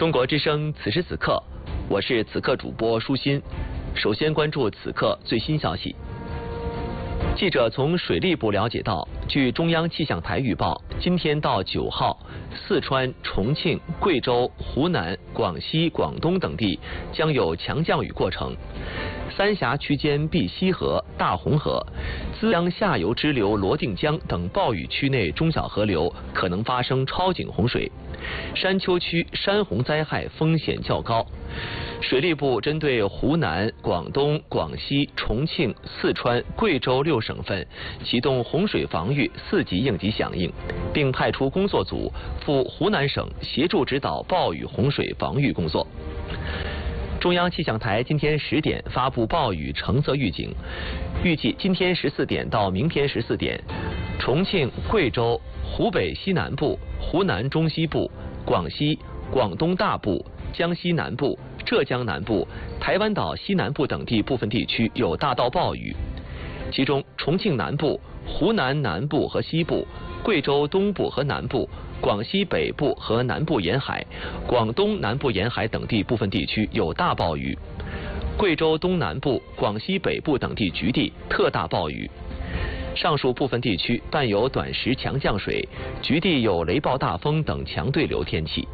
中国之声此时此刻，我是此刻主播舒心。首先关注此刻最新消息。记者从水利部了解到，据中央气象台预报，今天到9号，四川、重庆、贵州、湖南、广西、广东等地将有强降雨过程。三峡区间碧溪河、大洪河、资江下游支流罗定江等暴雨区内中小河流可能发生超警洪水，山丘区山洪灾害风险较高。水利部针对湖南、广东、广西、重庆、四川、贵州6省份启动洪水防御4级应急响应，并派出工作组赴湖南省协助指导暴雨洪水防御工作。中央气象台今天10点发布暴雨橙色预警，预计今天14点到明天14点，重庆、贵州、湖北西南部、湖南中西部、广西、广东大部、江西南部、浙江南部、台湾岛西南部等地部分地区有大到暴雨，其中重庆南部、湖南南部和西部、贵州东部和南部、广西北部和南部沿海、广东南部沿海等地部分地区有大暴雨，贵州东南部、广西北部等地局地特大暴雨。上述部分地区伴有短时强降水，局地有雷暴大风等强对流天气。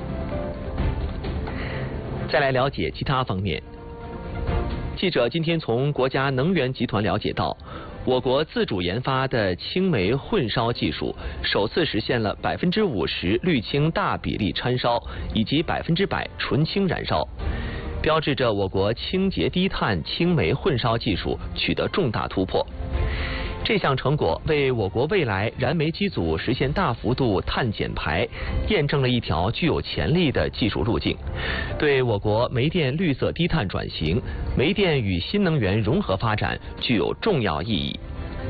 再来了解其他方面。记者今天从国家能源集团了解到，我国自主研发的氢煤混烧技术首次实现了50%氯氢大比例掺烧以及100%纯氢燃烧，标志着我国清洁低碳氢煤混烧技术取得重大突破。这项成果为我国未来燃煤机组实现大幅度碳减排验证了一条具有潜力的技术路径，对我国煤电绿色低碳转型、煤电与新能源融合发展具有重要意义。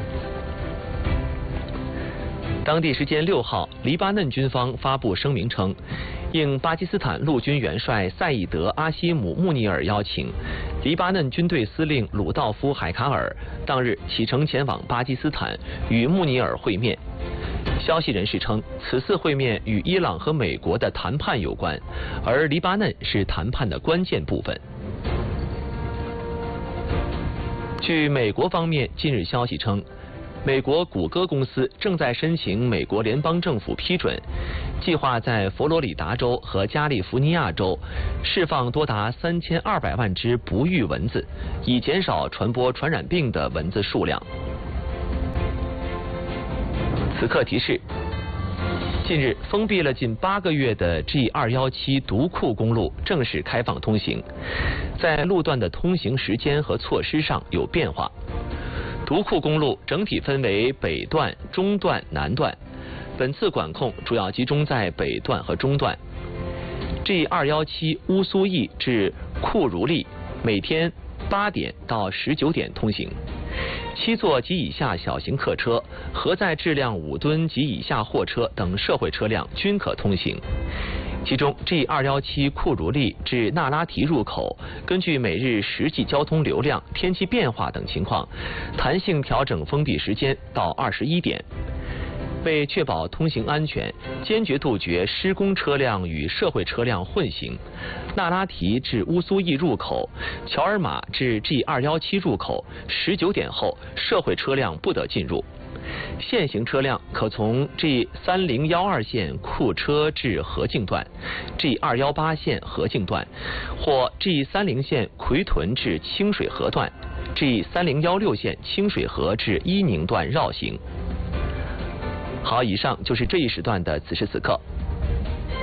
当地时间6号，黎巴嫩军方发布声明称，应巴基斯坦陆军元帅赛义德·阿希姆·穆尼尔邀请，黎巴嫩军队司令鲁道夫·海卡尔当日启程前往巴基斯坦与穆尼尔会面。消息人士称，此次会面与伊朗和美国的谈判有关，而黎巴嫩是谈判的关键部分。据美国方面近日消息称，美国谷歌公司正在申请美国联邦政府批准，计划在佛罗里达州和加利福尼亚州释放多达3200万只不育蚊子，以减少传播传染病的蚊子数量。此刻提示：近日封闭了近8个月的 G217独库公路正式开放通行，在路段的通行时间和措施上有变化。独库公路整体分为北段、中段、南段，本次管控主要集中在北段和中段。G217乌苏驿至库如利每天8点到19点通行，7座及以下小型客车、荷载质量5吨及以下货车等社会车辆均可通行。其中 G217库如利至纳拉提入口，根据每日实际交通流量、天气变化等情况，弹性调整封闭时间到21点。为确保通行安全，坚决杜绝施工车辆与社会车辆混行，纳拉提至乌苏驿入口、乔尔玛至 G217入口19点后，社会车辆不得进入。现行车辆可从 G3012 线库车至河静段、G218 线河静段，或 G30 线奎屯至清水河段、G3016 线清水河至伊宁段绕行。好，以上就是这一时段的此时此刻。